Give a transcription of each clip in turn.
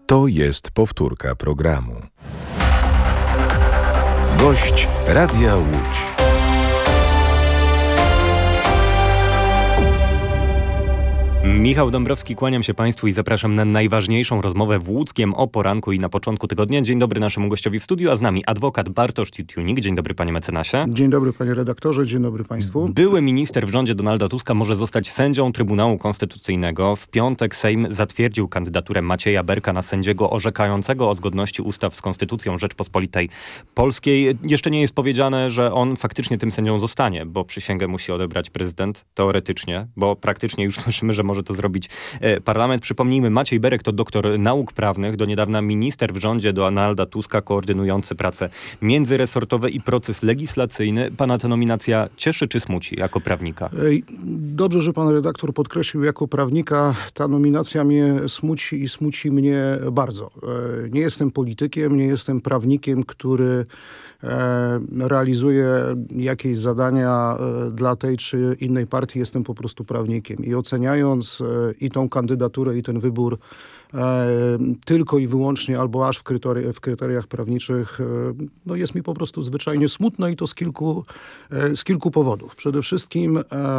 To jest powtórka programu. Gość Radia Łódź. Michał Dąbrowski, kłaniam się Państwu i zapraszam na najważniejszą rozmowę w Łódzkiem o poranku i na początku tygodnia. Dzień dobry naszemu gościowi w studiu, a z nami adwokat Bartosz Tytunik. Dzień dobry, panie mecenasie. Dzień dobry, panie redaktorze, dzień dobry państwu. Były minister w rządzie Donalda Tuska może zostać sędzią Trybunału Konstytucyjnego. W piątek Sejm zatwierdził kandydaturę Macieja Berka na sędziego orzekającego o zgodności ustaw z Konstytucją Rzeczpospolitej Polskiej. Jeszcze nie jest powiedziane, że on faktycznie tym sędzią zostanie, bo przysięgę musi odebrać prezydent, teoretycznie, bo praktycznie już słyszymy, że może to zrobić parlament. Przypomnijmy, Maciej Berek to doktor nauk prawnych, do niedawna minister w rządzie Donalda Tuska, koordynujący prace międzyresortowe i proces legislacyjny. Pana ta nominacja cieszy czy smuci jako prawnika? Dobrze, że pan redaktor podkreślił jako prawnika. Ta nominacja mnie smuci i smuci mnie bardzo. Nie jestem politykiem, nie jestem prawnikiem, który realizuje jakieś zadania dla tej czy innej partii. Jestem po prostu prawnikiem i oceniając i tą kandydaturę, i ten wybór tylko i wyłącznie albo aż w kryteriach prawniczych, no jest mi po prostu zwyczajnie smutno i to z kilku powodów. Przede wszystkim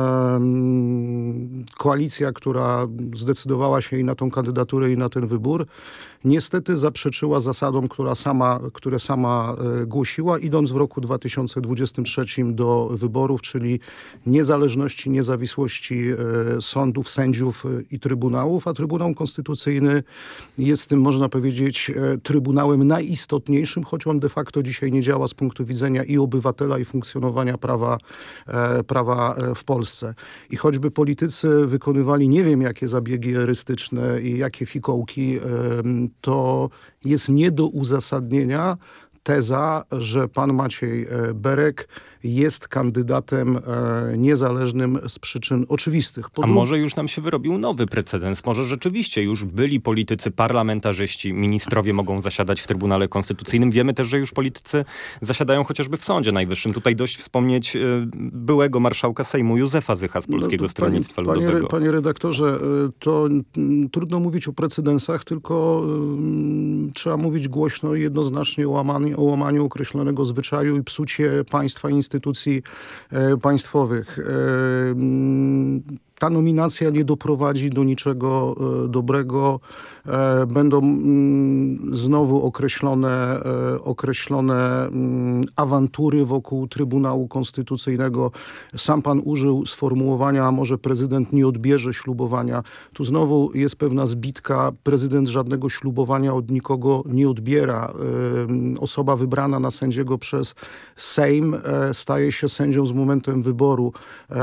koalicja, która zdecydowała się i na tą kandydaturę, i na ten wybór, niestety zaprzeczyła zasadom, które sama głosiła, idąc w roku 2023 do wyborów, czyli niezależności, niezawisłości sądów, sędziów i trybunałów, a Trybunał Konstytucyjny jest tym, można powiedzieć, trybunałem najistotniejszym, choć on de facto dzisiaj nie działa z punktu widzenia i obywatela, i funkcjonowania prawa w Polsce. I choćby politycy wykonywali nie wiem jakie zabiegi erystyczne i jakie fikołki, to jest nie do uzasadnienia teza, że pan Maciej Berek jest kandydatem niezależnym z przyczyn oczywistych. A może już nam się wyrobił nowy precedens? Może rzeczywiście już byli politycy, parlamentarzyści, ministrowie mogą zasiadać w Trybunale Konstytucyjnym. Wiemy też, że już politycy zasiadają chociażby w Sądzie Najwyższym. Tutaj dość wspomnieć byłego marszałka Sejmu Józefa Zycha z Polskiego Stronnictwa Ludowego. Panie redaktorze, to trudno mówić o precedensach, tylko trzeba mówić głośno i jednoznacznie o łamaniu określonego zwyczaju i psucie państwa i instytucji państwowych. Ta nominacja nie doprowadzi do niczego dobrego. Będą znowu określone awantury wokół Trybunału Konstytucyjnego. Sam pan użył sformułowania, a może prezydent nie odbierze ślubowania. Tu znowu jest pewna zbitka. Prezydent żadnego ślubowania od nikogo nie odbiera. Osoba wybrana na sędziego przez Sejm staje się sędzią z momentem wyboru.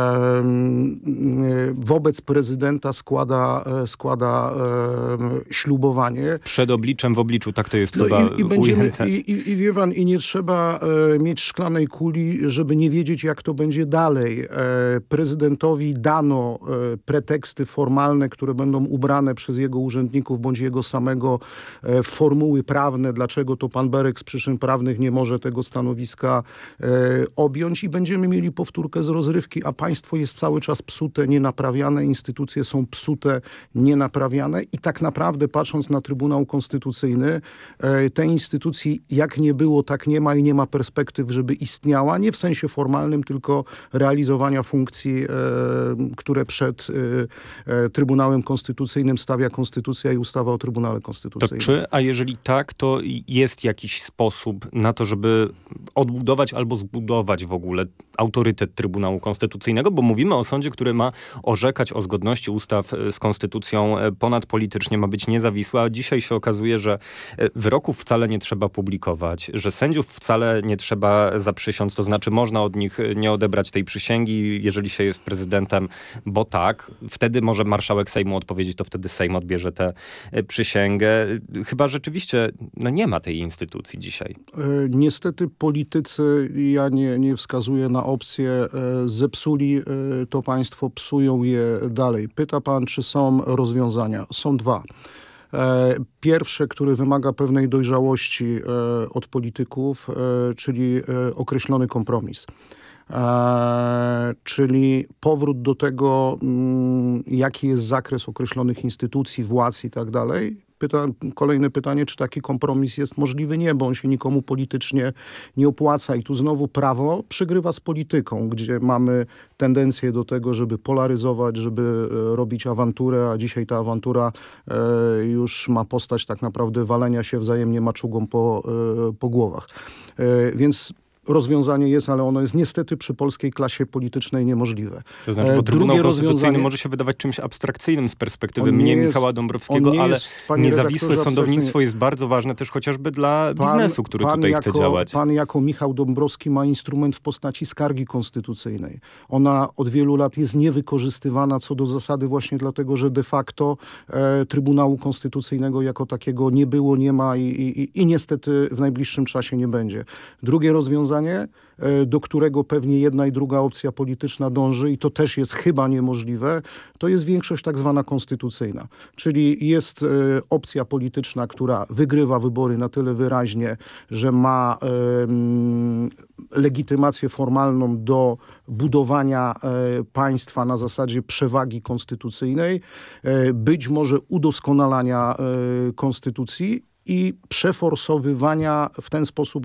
Wobec prezydenta składa ślubowanie. Przed obliczem w obliczu, tak to jest chyba ujęte. I wie pan, i nie trzeba mieć szklanej kuli, żeby nie wiedzieć, jak to będzie dalej. Prezydentowi dano preteksty formalne, które będą ubrane przez jego urzędników bądź jego samego w formuły prawne, dlaczego to pan Berek z przyczyn prawnych nie może tego stanowiska objąć i będziemy mieli powtórkę z rozrywki, a państwo jest cały czas psute, nienaprawiane, instytucje są psute, nienaprawiane i tak naprawdę patrząc na Trybunał Konstytucyjny, tej instytucji jak nie było, tak nie ma i nie ma perspektyw, żeby istniała, nie w sensie formalnym, tylko realizowania funkcji, które przed Trybunałem Konstytucyjnym stawia Konstytucja i ustawa o Trybunale Konstytucyjnym. To czy, a jeżeli tak, to jest jakiś sposób na to, żeby odbudować albo zbudować w ogóle autorytet Trybunału Konstytucyjnego, bo mówimy o sądzie, który ma orzekać o zgodności ustaw z konstytucją ponadpolitycznie, ma być niezawisły, a dzisiaj się okazuje, że wyroków wcale nie trzeba publikować, że sędziów wcale nie trzeba zaprzysiąc, to znaczy można od nich nie odebrać tej przysięgi, jeżeli się jest prezydentem, bo tak, wtedy może marszałek Sejmu odpowiedzieć, to wtedy Sejm odbierze tę przysięgę. Chyba rzeczywiście nie ma tej instytucji dzisiaj. Niestety politycy, ja nie wskazuję na opcje, zepsuli to państwo, psują je dalej. Pyta pan, czy są rozwiązania? Są dwa. Pierwsze, które wymaga pewnej dojrzałości od polityków, czyli określony kompromis. Czyli powrót do tego, jaki jest zakres określonych instytucji, władz i tak dalej, kolejne pytanie, czy taki kompromis jest możliwy? Nie, bo on się nikomu politycznie nie opłaca. I tu znowu prawo przegrywa z polityką, gdzie mamy tendencję do tego, żeby polaryzować, żeby robić awanturę, a dzisiaj ta awantura już ma postać tak naprawdę walenia się wzajemnie maczugą po głowach. Więc rozwiązanie jest, ale ono jest niestety przy polskiej klasie politycznej niemożliwe. To znaczy, bo Trybunał Konstytucyjny może się wydawać czymś abstrakcyjnym z perspektywy mnie, Michała Dąbrowskiego, ale niezawisłe sądownictwo jest bardzo ważne też chociażby dla biznesu, który tutaj chce działać. Pan jako Michał Dąbrowski ma instrument w postaci skargi konstytucyjnej. Ona od wielu lat jest niewykorzystywana co do zasady właśnie dlatego, że de facto Trybunału Konstytucyjnego jako takiego nie było, nie ma i niestety w najbliższym czasie nie będzie. Drugie rozwiązanie, do którego pewnie jedna i druga opcja polityczna dąży i to też jest chyba niemożliwe, to jest większość tak zwana konstytucyjna. Czyli jest opcja polityczna, która wygrywa wybory na tyle wyraźnie, że ma legitymację formalną do budowania państwa na zasadzie przewagi konstytucyjnej, być może udoskonalania konstytucji i przeforsowywania w ten sposób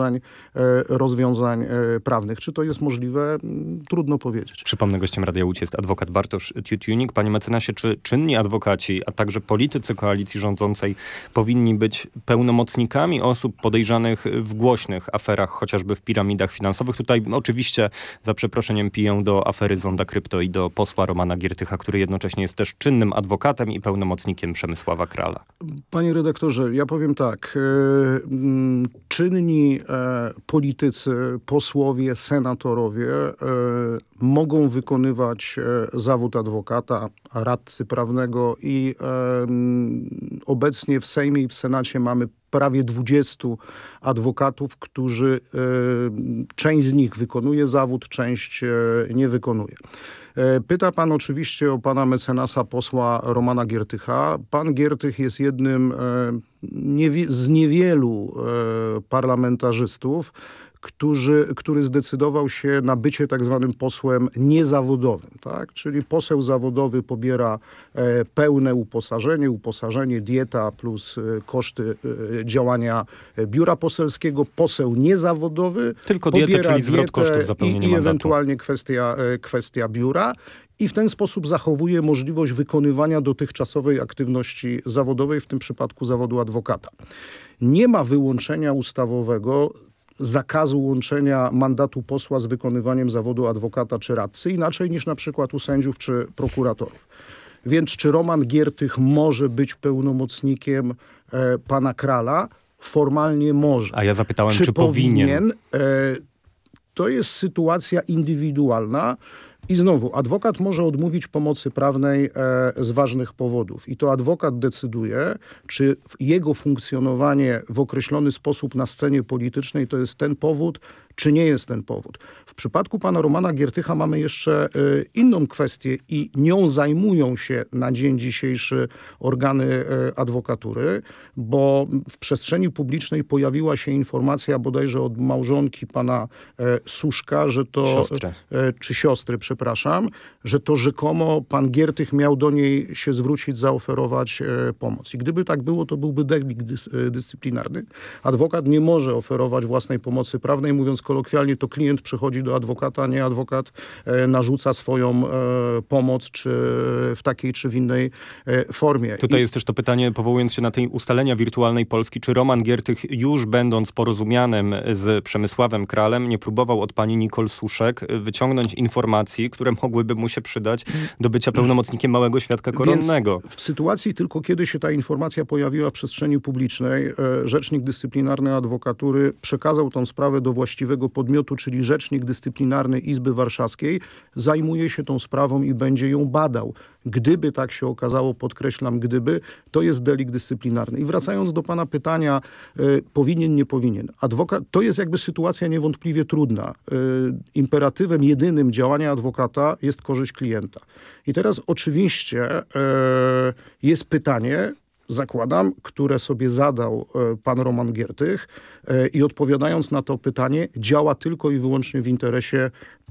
rozwiązań prawnych. Czy to jest możliwe? Trudno powiedzieć. Przypomnę, gościem Radia Łódź jest adwokat Bartosz Tiutunik. Panie mecenasie, czy czynni adwokaci, a także politycy koalicji rządzącej powinni być pełnomocnikami osób podejrzanych w głośnych aferach, chociażby w piramidach finansowych? Tutaj oczywiście, za przeproszeniem, piję do afery Zonda Krypto i do posła Romana Giertycha, który jednocześnie jest też czynnym adwokatem i pełnomocnikiem Przemysława Krala. Panie redaktorze, ja powiem tak, czynni politycy, posłowie, senatorowie mogą wykonywać zawód adwokata, radcy prawnego i obecnie w Sejmie i w Senacie mamy prawie 20 adwokatów, którzy część z nich wykonuje zawód, część nie wykonuje. Pyta pan oczywiście o pana mecenasa posła Romana Giertycha. Pan Giertych jest jednym z niewielu parlamentarzystów, który zdecydował się na bycie tak zwanym posłem niezawodowym. Tak? Czyli poseł zawodowy pobiera pełne uposażenie, dieta plus koszty działania biura poselskiego. Poseł niezawodowy tylko dietę, czyli zwrot kosztów zapełnienia mandatu. I ewentualnie kwestia biura. I w ten sposób zachowuje możliwość wykonywania dotychczasowej aktywności zawodowej, w tym przypadku zawodu adwokata. Nie ma wyłączenia ustawowego, zakazu łączenia mandatu posła z wykonywaniem zawodu adwokata czy radcy, inaczej niż na przykład u sędziów czy prokuratorów. Więc czy Roman Giertych może być pełnomocnikiem pana Krala? Formalnie może. A ja zapytałem, czy powinien? To jest sytuacja indywidualna. I znowu, adwokat może odmówić pomocy prawnej z ważnych powodów. I to adwokat decyduje, czy jego funkcjonowanie w określony sposób na scenie politycznej to jest ten powód, czy nie jest ten powód. W przypadku pana Romana Giertycha mamy jeszcze inną kwestię i nią zajmują się na dzień dzisiejszy organy adwokatury, bo w przestrzeni publicznej pojawiła się informacja bodajże od małżonki pana Suszka, że to... siostry, przepraszam, że to rzekomo pan Giertych miał do niej się zwrócić, zaoferować pomoc. I gdyby tak było, to byłby delikt dyscyplinarny. Adwokat nie może oferować własnej pomocy prawnej, mówiąc kolokwialnie, to klient przychodzi do adwokata, nie adwokat narzuca swoją pomoc, czy w takiej, czy w innej formie. Tutaj jest też to pytanie, powołując się na tej ustalenia wirtualnej Polski, czy Roman Giertych, już będąc porozumianym z Przemysławem Kralem, nie próbował od pani Nicole Suszek wyciągnąć informacji, które mogłyby mu się przydać do bycia pełnomocnikiem małego świadka koronnego? Więc w sytuacji tylko, kiedy się ta informacja pojawiła w przestrzeni publicznej, rzecznik dyscyplinarny adwokatury przekazał tą sprawę do właściwego podmiotu, czyli Rzecznik Dyscyplinarny Izby Warszawskiej, zajmuje się tą sprawą i będzie ją badał. Gdyby tak się okazało, podkreślam, gdyby, to jest delikt dyscyplinarny. I wracając do pana pytania, powinien, nie powinien. Adwokat, to jest jakby sytuacja niewątpliwie trudna. Imperatywem jedynym działania adwokata jest korzyść klienta. I teraz oczywiście jest pytanie, zakładam, które sobie zadał pan Roman Giertych i odpowiadając na to pytanie, działa tylko i wyłącznie w interesie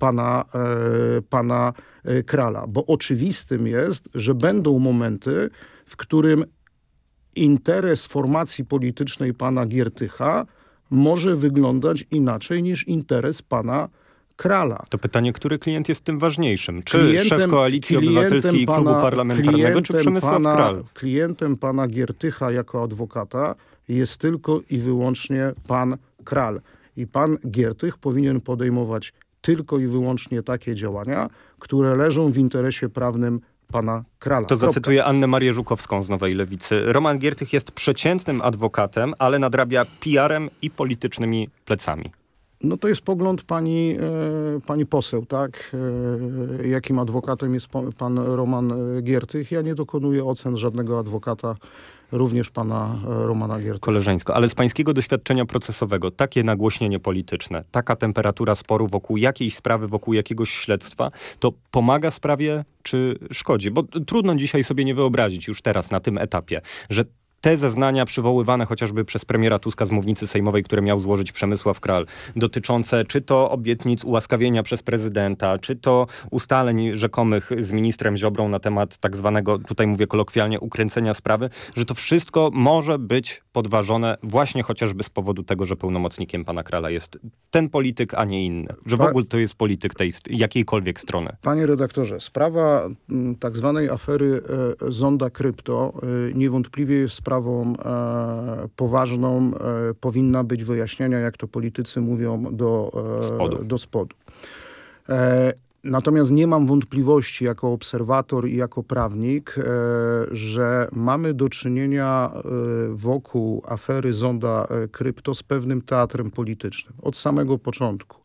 pana Krala. Bo oczywistym jest, że będą momenty, w którym interes formacji politycznej pana Giertycha może wyglądać inaczej niż interes pana Kralla. To pytanie, który klient jest tym ważniejszym? Czy szef Koalicji Obywatelskiej i Klubu Parlamentarnego, czy Przemysław Kral? Klientem pana Giertycha jako adwokata jest tylko i wyłącznie pan Kral. I pan Giertych powinien podejmować tylko i wyłącznie takie działania, które leżą w interesie prawnym pana Kralla. To zacytuję Annę Marię Żukowską z Nowej Lewicy. Roman Giertych jest przeciętnym adwokatem, ale nadrabia PR-em i politycznymi plecami. No to jest pogląd pani poseł, tak? Jakim adwokatem jest pan Roman Giertych. Ja nie dokonuję ocen żadnego adwokata, również pana Romana Giertycha. Koleżeńsko, ale z pańskiego doświadczenia procesowego, takie nagłośnienie polityczne, taka temperatura sporu wokół jakiejś sprawy, wokół jakiegoś śledztwa, to pomaga sprawie, czy szkodzi? Bo trudno dzisiaj sobie nie wyobrazić już teraz na tym etapie, że te zeznania przywoływane chociażby przez premiera Tuska z mównicy sejmowej, które miał złożyć Przemysław Kral, dotyczące czy to obietnic ułaskawienia przez prezydenta, czy to ustaleń rzekomych z ministrem Ziobrą na temat tak zwanego, tutaj mówię kolokwialnie, ukręcenia sprawy, że to wszystko może być podważone właśnie chociażby z powodu tego, że pełnomocnikiem pana Kralla jest ten polityk, a nie inny. Że w ogóle to jest polityk tej jakiejkolwiek strony. Panie redaktorze, sprawa tak zwanej afery Zonda Krypto niewątpliwie jest sprawą poważną, powinna być wyjaśnienia, jak to politycy mówią, do spodu. Natomiast nie mam wątpliwości jako obserwator i jako prawnik, że mamy do czynienia wokół afery Zonda Krypto z pewnym teatrem politycznym. Od samego początku.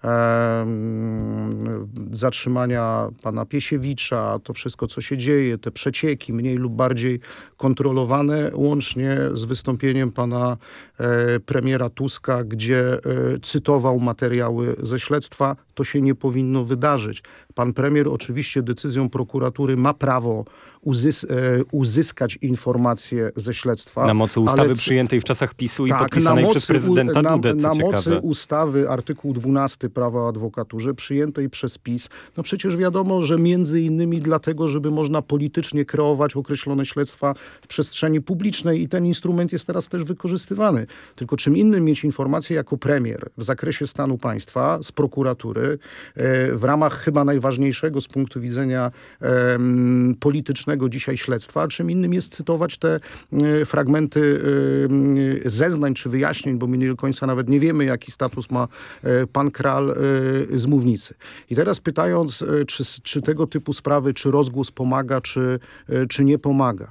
Zatrzymania pana Piesiewicza, to wszystko, co się dzieje, te przecieki mniej lub bardziej kontrolowane, łącznie z wystąpieniem pana premiera Tuska, gdzie cytował materiały ze śledztwa, to się nie powinno wydarzyć. Pan premier oczywiście decyzją prokuratury ma prawo uzyskać informacje ze śledztwa. Na mocy ustawy przyjętej w czasach PiS-u i podpisanej przez prezydenta Dudę, co na ciekawe. mocy ustawy artykuł 12 prawa o adwokaturze przyjętej przez PiS. No przecież wiadomo, że między innymi dlatego, żeby można politycznie kreować określone śledztwa w przestrzeni publicznej i ten instrument jest teraz też wykorzystywany. Tylko czym innym mieć informacje jako premier w zakresie stanu państwa z prokuratury w ramach chyba najważniejszego z punktu widzenia politycznego dzisiaj śledztwa, czym innym jest cytować te fragmenty zeznań czy wyjaśnień, bo my nie do końca nawet nie wiemy, jaki status ma pan Kral z mównicy. I teraz pytając, czy tego typu sprawy, czy rozgłos pomaga, czy nie pomaga.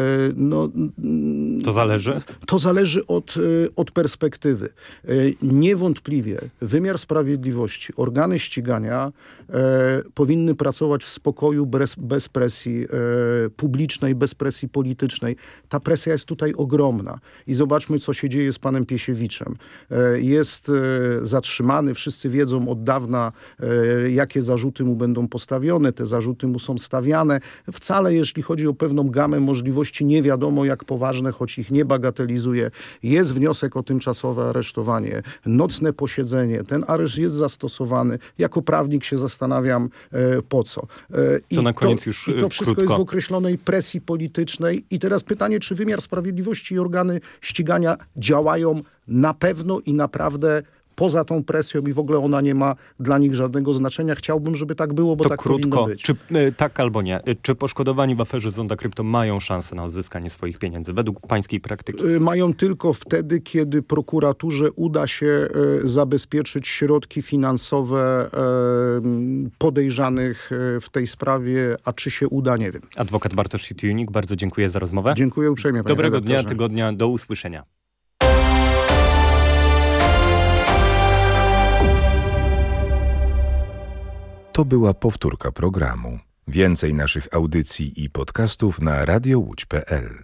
To zależy? To zależy od perspektywy. Niewątpliwie wymiar sprawiedliwości, organy ścigania powinny pracować w spokoju, bez presji publicznej, bez presji politycznej. Ta presja jest tutaj ogromna. I zobaczmy, co się dzieje z panem Piesiewiczem. Jest zatrzymany, wszyscy wiedzą od dawna, jakie zarzuty mu będą postawione. Te zarzuty mu są stawiane. Wcale, jeśli chodzi o pewną gamę możliwości, nie wiadomo jak poważne, choć ich nie bagatelizuje. Jest wniosek o tymczasowe aresztowanie, nocne posiedzenie. Ten areszt jest zastosowany. Jako prawnik się zastanawiam, po co. To na koniec już I to wszystko krótko. jest w określonej presji politycznej. I teraz pytanie, czy wymiar sprawiedliwości i organy ścigania działają na pewno i naprawdę poza tą presją i w ogóle ona nie ma dla nich żadnego znaczenia. Chciałbym, żeby tak było, bo to tak krótko, powinno być. Czy tak albo nie? Czy poszkodowani w aferze Zonda Krypto mają szansę na odzyskanie swoich pieniędzy według pańskiej praktyki? Mają tylko wtedy, kiedy prokuraturze uda się zabezpieczyć środki finansowe podejrzanych w tej sprawie, a czy się uda, nie wiem. Adwokat Bartosz Sityunik, bardzo dziękuję za rozmowę. Dziękuję uprzejmie, panie Dobrego redaktorze. dnia, tygodnia, do usłyszenia. To była powtórka programu. Więcej naszych audycji i podcastów na radiołódź.pl.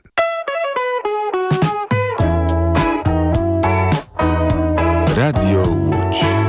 Radio Łódź.